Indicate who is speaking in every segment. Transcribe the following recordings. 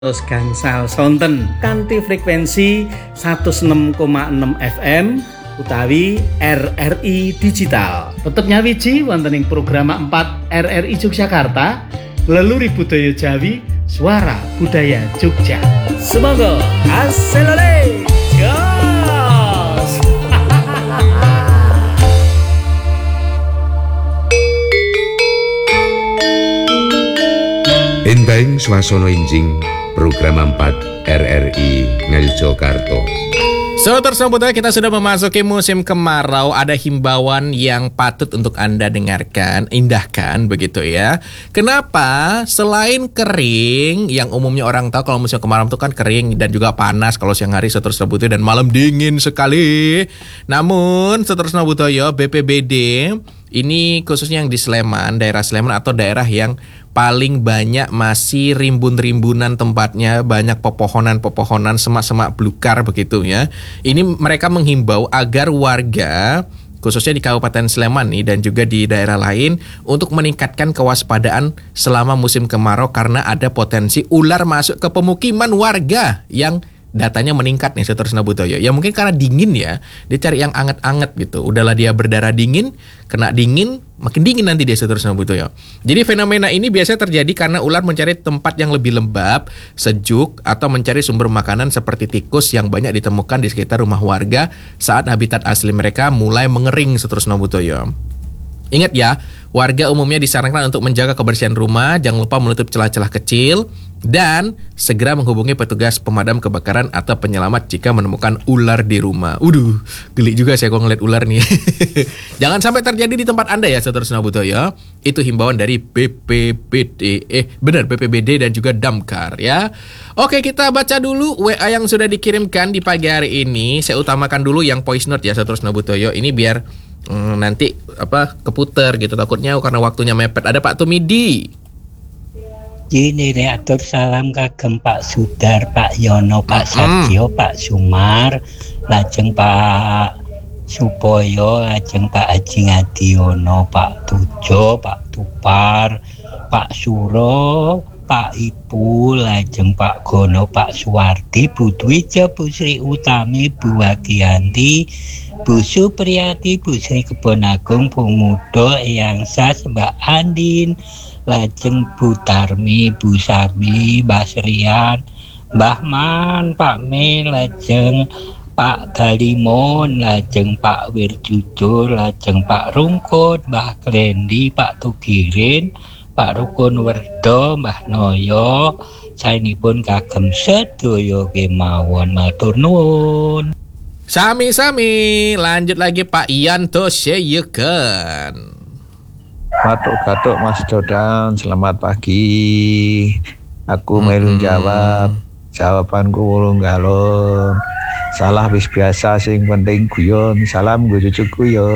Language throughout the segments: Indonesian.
Speaker 1: Terus gangsal sonten kanthi frekuensi 106,6 FM utawi RRI Digital. Tetep nyawiji wonten ing program 4 RRI Yogyakarta, Leluri Budaya Jawi, Suara Budaya Jogja. Semoga hasilole jos.
Speaker 2: Enteng swasana enjing program 4 RRI Ngayogyakarta.
Speaker 3: Saudara budaya, kita sudah memasuki musim kemarau. Ada himbauan yang patut untuk Anda dengarkan, indahkan begitu ya. Kenapa? Selain kering, yang umumnya orang tahu kalau musim kemarau itu kan kering dan juga panas kalau siang hari saudara budaya, dan malam dingin sekali. Namun saudara budaya, BPBD ini khususnya yang di Sleman, daerah Sleman atau daerah yang paling banyak masih rimbun-rimbunan tempatnya, banyak pepohonan-pepohonan, semak-semak belukar begitu ya. Ini mereka menghimbau agar warga khususnya di Kabupaten Sleman nih dan juga di daerah lain untuk meningkatkan kewaspadaan selama musim kemarau karena ada potensi ular masuk ke pemukiman warga yang datanya meningkat nih saudara budaya. Ya mungkin karena dingin ya, dia cari yang anget-anget gitu. Udahlah dia berdarah dingin, kena dingin, makin dingin nanti dia saudara budaya. Jadi fenomena ini biasanya terjadi karena ular mencari tempat yang lebih lembab, sejuk, atau mencari sumber makanan seperti tikus yang banyak ditemukan di sekitar rumah warga saat habitat asli mereka mulai mengering saudara budaya. Ingat ya, warga umumnya disarankan untuk menjaga kebersihan rumah, jangan lupa menutup celah-celah kecil, dan segera menghubungi petugas pemadam kebakaran atau penyelamat jika menemukan ular di rumah. Geli juga saya kalau ngeliat ular nih. Jangan sampai terjadi di tempat Anda ya, saudara budaya. Itu himbauan dari BPBD, BPBD dan juga Damkar ya. Oke, kita baca dulu WA yang sudah dikirimkan di pagi hari ini. Saya utamakan dulu yang voice note ya, saudara budaya. Ini biar nanti keputer gitu takutnya karena waktunya mepet. Ada Pak Tumidi.
Speaker 4: Gini reaktor salam kagem Pak Sudar, Pak Yono, Pak Sarjo, Pak Sumar, lajeng Pak Supoyo, lajeng Pak Haji Ngadiono, Pak Tujo, Pak Tupar, Pak Suro, Pak Ibu, lajeng Pak Gono, Pak Suwardi, Bu Dwija, Bu Sri Utami, Bu Wagianti, Bu Supriyati, Bu Sri Kebon Agung, Bu Mudo, Eyang Sas, Mbak Andin, lajeng Bu Tarmi, Bu Sarmi, Mbah Serian, Mbah Man, Pak Me, lajeng Pak Galimun, lajeng Pak Wirjujur, lajeng Pak Rungkut, Mbah Klendi, Pak Tugirin, Pak Rukun Werdo, Mbah Noyo, saenipun kagem sedaya kemawon, matur nuwun.
Speaker 3: Sami-sami, lanjut lagi Pak Yanto Syeyekan.
Speaker 5: Gatuk Mas Dodan, selamat pagi. Aku melu jawab, jawabanku ulung galon. Salah wis biasa, sing penting guyon. Salam gue cucuku yo.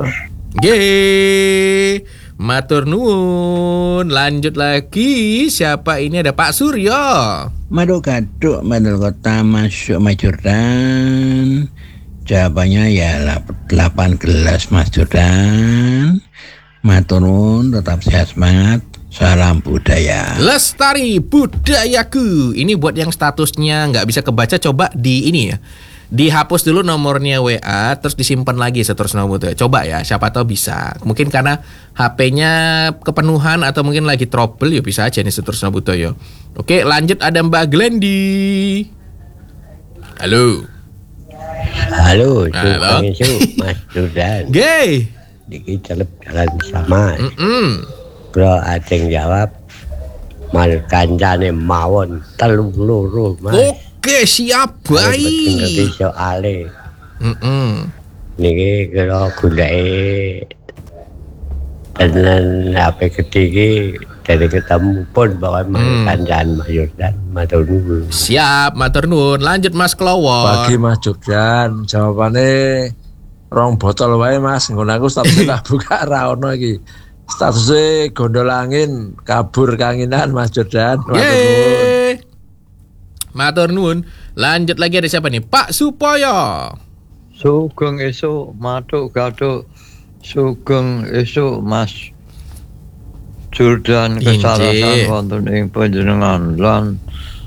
Speaker 3: Ge, matur nuwun. Lanjut lagi, siapa ini? Ada Pak Suryo.
Speaker 6: Madu Gaduk, Madul Kota, masuk Mas Jordan. Jawabannya ya 8 gelas Mas Jordan. Matur nuwun, tetap sehat semangat. Salam budaya.
Speaker 3: Lestari budayaku. Ini buat yang statusnya nggak bisa kebaca, coba di ini ya. Dihapus dulu nomornya WA, terus disimpan lagi seterusnya budaya. Coba ya, siapa tahu bisa. Mungkin karena HP-nya kepenuhan atau mungkin lagi trouble ya bisa aja nih seterusnya budaya. Oke, lanjut ada Mbak Glendi. Halo.
Speaker 4: Halo, Mas Dudan.
Speaker 3: Gay.
Speaker 4: Diki celep jalan sama. Bro aceng jawab mal kancane mawon 3 Mas.
Speaker 3: Oke, siap, baik.
Speaker 4: Ngerti soale. Niki kira goleke tenan HP gede iki dari ketemu pun bawa kancane Mas Jordan, matur nuwun.
Speaker 3: Siap, matur nuwun. Lanjut Mas Klowon.
Speaker 5: Pagi Mas Jordan, jawabannya 2 botol wae Mas. Ngono aku statusnya tak buka ra ono iki. Statusnya gondol angin, kabur kanginan Mas Jordan.
Speaker 3: Matur nuwun. Lanjut lagi ada siapa nih? Pak Supoyo.
Speaker 7: Sugeng esuk matuk gaduk. Sugeng esuk Mas Jordan kesalahan wonten ing panjenengan lan